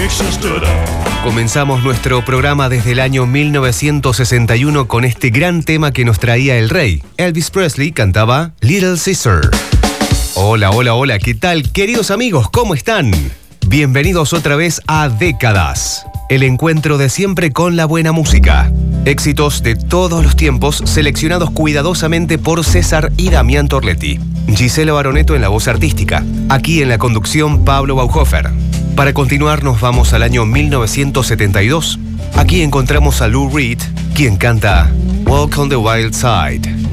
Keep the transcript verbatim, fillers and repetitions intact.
Comenzamos nuestro programa desde el año mil novecientos sesenta y uno con este gran tema que nos traía el rey. Elvis Presley cantaba Little Caesar. Hola, hola, hola, ¿qué tal? Queridos amigos, ¿cómo están? Bienvenidos otra vez a Décadas, el encuentro de siempre con la buena música. Éxitos de todos los tiempos seleccionados cuidadosamente por César y Damián Torletti. Gisela Baronetto en la voz artística. Aquí en la conducción Pablo Bauhofer. Para continuar nos vamos al año mil novecientos setenta y dos. Aquí encontramos a Lou Reed, quien canta Walk on the Wild Side.